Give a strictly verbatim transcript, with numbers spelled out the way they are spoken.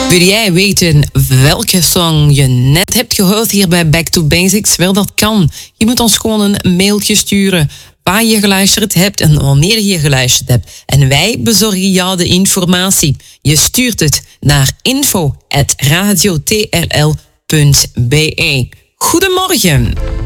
Wil jij weten welke song je net hebt gehoord hier bij Back to Basics? Wel, dat kan. Je moet ons gewoon een mailtje sturen waar je geluisterd hebt en wanneer je geluisterd hebt. En wij bezorgen jou de informatie. Je stuurt het naar info at radio t r l punt b e. Goedemorgen.